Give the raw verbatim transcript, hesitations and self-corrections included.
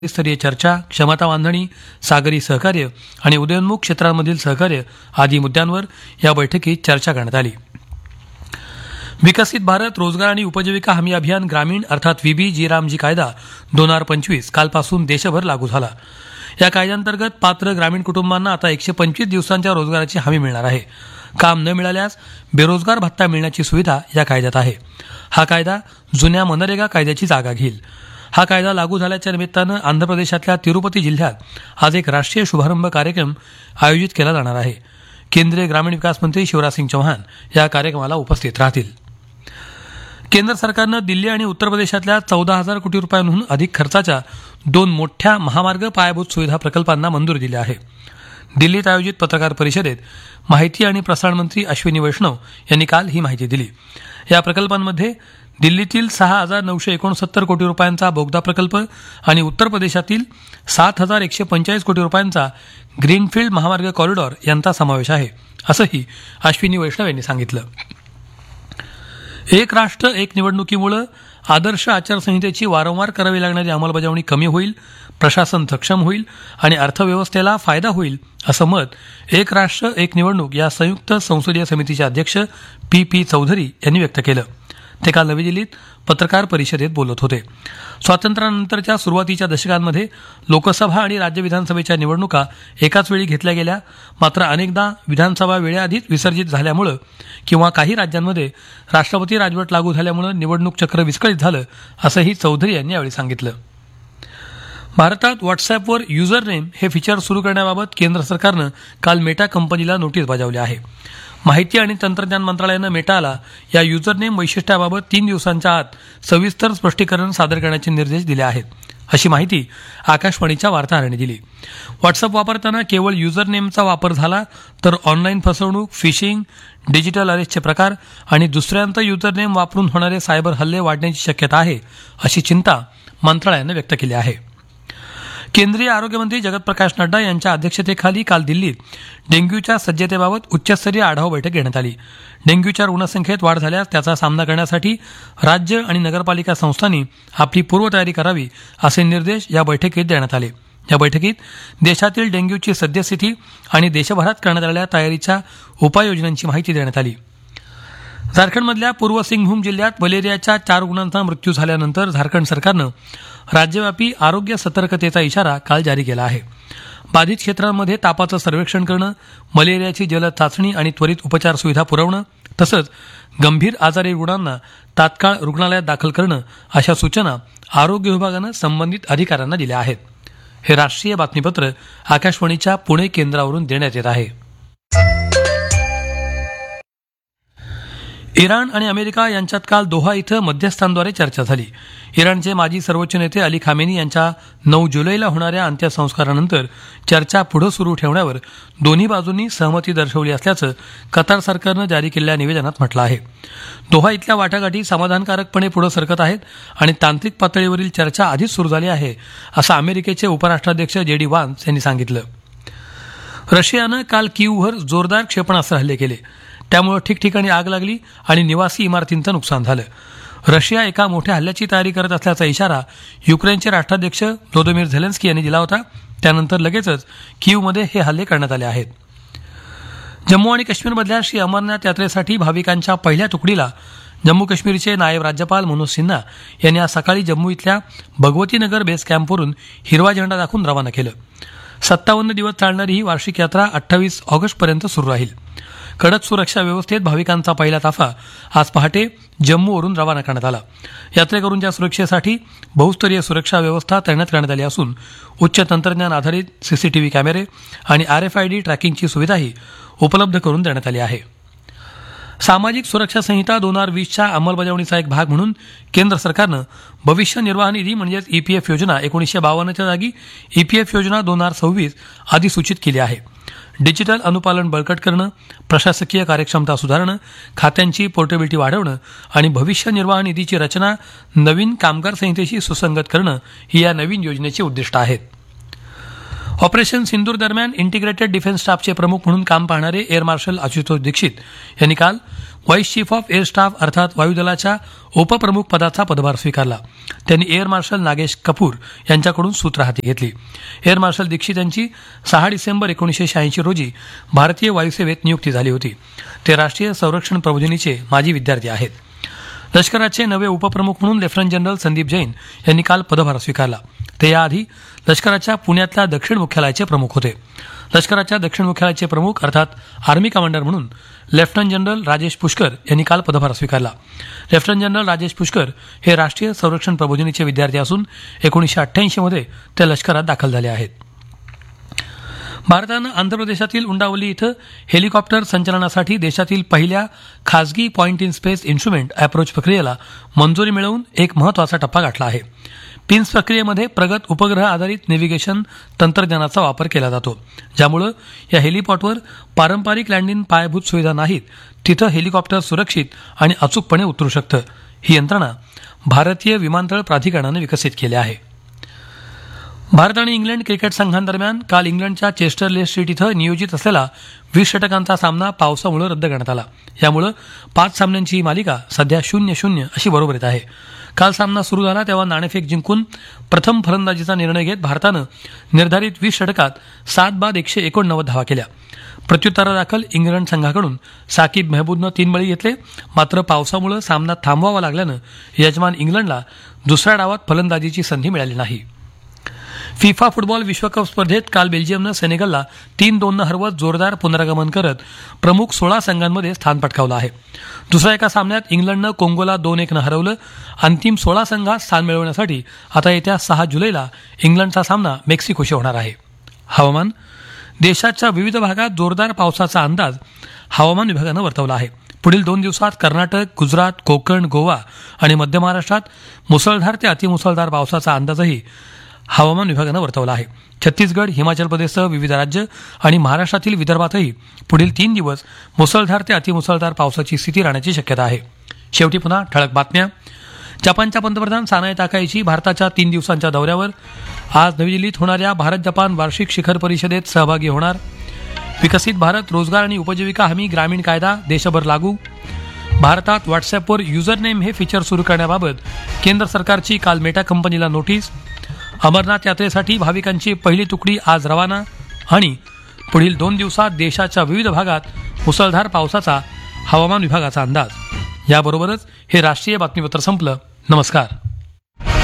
स्तरीय चर्चा, क्षमता बांधणी, सागरी सहकार्य आणि उदयोन्मुख क्षेत्रांमधील सहकार्य आदी मुद्द्यांवर या बैठकीत चर्चा करण्यात आली. विकसित भारत रोजगार आणि उपजीविका हमी अभियान ग्रामीण अर्थात व्हीबी जीरामजी कायदा दोन हजार पंचवीस कालपासून देशभर लागू झाला. या कायद्याअंतर्गत पात्र ग्रामीण कुटुंबांना आता एकशे पंचवीस दिवसांच्या रोजगाराची हमी मिळणार आहे. काम न मिळाल्यास बेरोजगार भत्ता मिळण्याची सुविधा या कायद्यात आहे. हा कायदा जुन्या मनरेगा कायद्याची जागा घेईल. हा कायदा लागू झाल्याच्या निमित्तानं आंध्र प्रदेशातल्या तिरुपती जिल्ह्यात आज एक राष्ट्रीय शुभारंभ कार्यक्रम आयोजित केला जाणार आहे. केंद्रीय ग्रामीण विकास मंत्री शिवराज सिंग चौहान या कार्यक्रमाला उपस्थित राहतील. केंद्र सरकारनं दिल्ली आणि उत्तर प्रदेशातल्या चौदा हजार कोटी रुपयांहून अधिक खर्चाच्या दोन मोठ्या महामार्ग पायाभूत सुविधा प्रकल्पांना मंजुरी दिली आहे. दिल्लीत आयोजित पत्रकार परिषदेत माहिती आणि प्रसारण मंत्री अश्विनी वैष्णव यांनी काल ही माहिती दिली. या प्रकल्पांमध्ये दिल्लीतील सहा हजार नऊशे एकोणसत्तर कोटी रुपयांचा बोगदा प्रकल्प आणि उत्तर प्रदेशातील सात हजार एकशे पंचेचाळीस कोटी रुपयांचा ग्रीनफील्ड महामार्ग कॉरिडॉर यांचा समावेश आहे, असंही अश्विनी वैष्णव यांनी सांगितलं. एक राष्ट्र एक निवडणुकीमुळे आदर्श आचारसंहितेची वारंवार करावी लागणारी अंमलबजावणी कमी होईल, प्रशासन सक्षम होईल आणि अर्थव्यवस्थेला फायदा होईल असं मत एक राष्ट्र एक निवडणूक या संयुक्त संसदीय समितीचे अध्यक्ष पी पी चौधरी यांनी व्यक्त केलं. ते काल नवी दिल्लीत पत्रकार परिषदेत बोलत होते. स्वातंत्र्यानंतरच्या सुरुवातीच्या दशकांमध्ये लोकसभा आणि राज्य विधानसभेच्या निवडणुका एकाच वेळी घेतल्या गेल्या. मात्र अनेकदा विधानसभा वेळेआधीच विसर्जित झाल्यामुळे किंवा काही राज्यांमध्ये राष्ट्रपती राजवट लागू झाल्यामुळे निवडणूक चक्र विस्कळीत झालं, असंही चौधरी यांनी यावेळी सांगितलं. भारतात व्हॉट्सअॅपवर युजर नेम हे फीचर सुरू करण्याबाबत केंद्र सरकारनं काल मेटा कंपनीला नोटीस बजावली आहे. माहिती आणि तंत्रज्ञान मंत्रालयानं मेटाला या युजर नेम वैशिष्ट्याबाबत तीन दिवसांच्या आत सविस्तर स्पष्टीकरण सादर करण्याचे निर्देश दिले आहेत, अशी माहिती आकाशवाणीच्या वार्ताहरांनी दिली. व्हॉट्सअप वापरताना केवळ युजर नेमचा वापर झाला तर ऑनलाईन फसवणूक, फिशिंग, डिजिटल अरेस्टचे प्रकार आणि दुसऱ्यांचं युजर नेम वापरून होणारे सायबर हल्ले वाढण्याची शक्यता आहे, अशी चिंता मंत्रालयानं व्यक्त केली आहे. केंद्रीय आरोग्यमंत्री जगत प्रकाश नड्डा यांच्या अध्यक्षतेखाली काल दिल्लीत डेंग्यूच्या सज्जतेबाबत उच्चस्तरीय आढावा बैठक घेण्यात आली. डेंग्यूच्या रुग्णसंख्येत वाढ झाल्यास त्याचा सामना करण्यासाठी राज्य आणि नगरपालिका संस्थांनी आपली पूर्वतयारी करावी, असे निर्देश या बैठकीत देण्यात आले. या बैठकीत देशातील डेंग्यूची सद्यस्थिती आणि देशभरात करण्यात आलेल्या तयारीच्या उपाययोजनांची माहिती देण्यात आली. झारखंडमधल्या पूर्व सिंगभूम जिल्ह्यात मलेरियाच्या चार रुग्णांचा मृत्यू झाल्यानंतर झारखंड सरकारनं राज्यव्यापी आरोग्य सतर्कतेचा इशारा काल जारी केला आहे. बाधित क्षेत्रांमध्ये तापाचं सर्वेक्षण करणं, मलेरियाची जलद चाचणी आणि त्वरित उपचार सुविधा पुरवणं तसंच गंभीर आजारी रुग्णांना तात्काळ रुग्णालयात दाखल करणं अशा सूचना आरोग्य विभागानं संबंधित अधिकाऱ्यांना दिल्या आहेत. हे राष्ट्रीय बातमीपत्र आकाशवाणीच्या पुणे केंद्रावरून देण्यात येत आहे. इराण आणि अमेरिका यांच्यात काल दोहा इथं मध्यस्थांद्वारे चर्चा झाली. इराणचे माजी सर्वोच्च नेते अली खामेनी यांच्या नऊ जुलैला होणाऱ्या अंत्यसंस्कारानंतर चर्चा पुढे सुरू ठेवण्यावर दोन्ही बाजूंनी सहमती दर्शवली असल्याचं कतार सरकारनं जारी केलेल्या निवेदनात म्हटलं आहे. दोहा इथल्या वाटाघाटी समाधानकारकपणे पुढे सरकत आहेत आणि तांत्रिक पातळीवरील चर्चा आधीच सुरू झाली आहे, असं अमेरिकेचे उपराष्ट्राध्यक्ष जे डी वान्स यांनी सांगितलं. रशियानं काल कीव्हवर जोरदार क्षेपणास्त्र हल्ले केले. त्यामुळे ठिकठिकाणी आग लागली आणि निवासी इमारतींचं नुकसान झालं. रशिया एका मोठ्या हल्ल्याची तयारी करत असल्याचा इशारा युक्रेनचे राष्ट्राध्यक्ष व्लोदिमीर झेलेन्स्की यांनी दिला होता. त्यानंतर लगेचच कीव्हमध्ये हे हल्ले करण्यात आले आहेत. जम्मू आणि काश्मीरमधल्या श्री अमरनाथ यात्रेसाठी भाविकांच्या पहिल्या तुकडीला जम्मू काश्मीरचे नायब राज्यपाल मनोज सिन्हा यांनी आज सकाळी जम्मू इथल्या भगवतीनगर बेस कॅम्पवरून हिरवा झेंडा दाखवून रवाना केलं. सत्तावन्न दिवस चालणारी ही वार्षिक यात्रा अठ्ठावीस ऑगस्टपर्यंत सुरू राहील. कडक सुरक्षा व्यवस्थेत भाविकांचा पहिला ताफा आज पहाटे जम्मूवरून रवाना करण्यात आला. यात्रेकरूंच्या सुरक्षेसाठी बहुस्तरीय सुरक्षा व्यवस्था तैनात करण्यात आली असून उच्च तंत्रज्ञान आधारित सीसीटीव्ही कॅमेरे आणि आरएफआयडी ट्रॅकिंगची सुविधाही उपलब्ध करून देण्यात आली आहे. सामाजिक सुरक्षा संहिता दोन हजार वीसच्या अंमलबजावणीचा एक भाग म्हणून केंद्र सरकारनं भविष्य निर्वाह निधी म्हणजेच ईपीएफ योजना एकोणीसशे बावन्नच्या जागी ईपीएफ योजना दोन हजार सव्वीस अधिसूचित केली आहे. डिजिटल अनुपालन बळकट करणं, प्रशासकीय कार्यक्षमता सुधारणं, खात्यांची पोर्टेबिलिटी वाढवणं आणि भविष्य निर्वाह निधीची रचना नवीन कामगार संहितेशी सुसंगत करणं ही या नवीन योजनेची उद्दिष्ट आहेत. ऑपरेशन सिंदूर दरम्यान इंटिग्रेटेड डिफेन्स स्टाफचे प्रमुख म्हणून काम पाहणारे एअर मार्शल आशुतोष दीक्षित यांनी काल vice chief of air staff अर्थात वायुदलाच्या उपप्रमुख पदाचा पदभार स्वीकारला. त्यांनी एअर मार्शल नागेश कपूर यांच्याकडून सूत्र हाती घेतली. एअर मार्शल दीक्षित यांची सहा डिसेंबर एकोणीसशे शहाऐंशी रोजी भारतीय वायुसेवेत नियुक्ती झाली होती. ते राष्ट्रीय संरक्षण प्रबोधिनीचे माजी विद्यार्थी आहेत. लष्कराचे नवे उपप्रमुख म्हणून लेफ्टनंट जनरल संदीप जैन यांनी काल पदभार स्वीकारला. ते याआधी लष्कराच्या पुण्यातल्या दक्षिण मुख्यालयाचे प्रमुख होते. लष्कराच्या दक्षिण मुख्यालयाचे प्रमुख अर्थात आर्मी कमांडर म्हणून लेफ्टनंट जनरल राजेश पुष्कर यांनी काल पदभार स्वीकारला. लेफ्टनंट जनरल राजेश पुष्कर हे राष्ट्रीय संरक्षण प्रबोधिनीचे विद्यार्थी असून एकोणीसशे अठ्ठ्याऐंशी मध्ये ते लष्करात दाखल झाले आहेत. भारतानं आंध्र प्रदेशातील उंडावली इथं हेलिकॉप्टर संचलनासाठी देशातील पहिल्या खासगी point in space instrument approach प्रक्रियेला मंजुरी मिळवून एक महत्वाचा टप्पा गाठला आहे. पिन्स प्रक्रियेमध्ये प्रगत उपग्रह आधारित नेव्हिगेशन तंत्रज्ञानाचा वापर केला जातो, ज्यामुळे या हेलिपॉडवर पारंपरिक लँडिंग पायाभूत सुविधा नाहीत तिथं हेलिकॉप्टर सुरक्षित आणि अचूकपणे उतरू शकतं. ही यंत्रणा भारतीय विमानतळ प्राधिकरणानं विकसित केली आहे. भारत आणि इंग्लंड क्रिकेट संघांदरम्यान काल इंग्लंडच्या चेस्टरले स्ट्रीट इथं नियोजित असलेला वीस षटकांचा सामना पावसामुळे रद्द करण्यात आला. यामुळे पाच सामन्यांची ही मालिका सध्या शून्य शून्य अशी बरोबरीत आहे. काल सामना सुरू झाला तेव्हा नाणेफेक जिंकून प्रथम फलंदाजीचा निर्णय घेत भारतानं निर्धारित वीस षटकात सात बाद एकशे एकोणनव्वद धावा केल्या. प्रत्युत्तरादाखल इंग्लंड संघाकडून साकिब मेहबूबनं तीन बळी घेतले. मात्र पावसामुळे सामना थांबवावा लागल्यानं यजमान इंग्लंडला दुसऱ्या डावात फलंदाजीची संधी मिळाली नाही. फिफा फुटबॉल विश्वकप स्पर्धेत काल बेल्जियमनं सेनेगलला तीन दोननं हरवत जोरदार पुनरागमन करत प्रमुख सोळा संघांमध्ये स्थान पटकावलं आहे. दुसऱ्या एका सामन्यात इंग्लंडनं कोंगोला दोन एकनं हरवलं. अंतिम सोळा संघात स्थान मिळवण्यासाठी आता येत्या सहा जुलैला इंग्लंडचा सामना मेक्सिकोशी होणार आहे. हवामान. देशाच्या विविध भागात जोरदार पावसाचा अंदाज हवामान विभागानं वर्तवला आहे. पुढील दोन दिवसात कर्नाटक, गुजरात, कोकण, गोवा आणि मध्य महाराष्ट्रात मुसळधार ते अतिमुसळधार पावसाचा अंदाजही हवामान विभागानं वर्तवला आहे. छत्तीसगड, हिमाचल प्रदेशसह विविध राज्य आणि महाराष्ट्रातील विदर्भातही पुढील तीन दिवस मुसळधार ते अतिमुसळधार पावसाची स्थिती राहण्याची शक्यता आहे. शेवटी पुन्हा ठळक बातम्या. जपानच्या पंतप्रधान सानाए ताकाईची भारताच्या तीन दिवसांच्या दौऱ्यावर आज नवी दिल्लीत होणाऱ्या भारत जपान वार्षिक शिखर परिषदेत सहभागी होणार. विकसित भारत रोजगार आणि उपजीविका हमी ग्रामीण कायदा देशभर लागू. भारतात व्हॉट्सअॅपवर युजर नेम हे फीचर सुरू करण्याबाबत केंद्र सरकारची काल मेटा कंपनीला नोटीस. अमरनाथ यात्रेसाठी भाविकांची पहिली तुकडी आज रवाना. आणि पुढील दोन दिवसात देशाच्या विविध भागात मुसळधार पावसाचा हवामान विभागाचा अंदाज. याबरोबरच हे राष्ट्रीय बातमीपत्र संपलं. नमस्कार.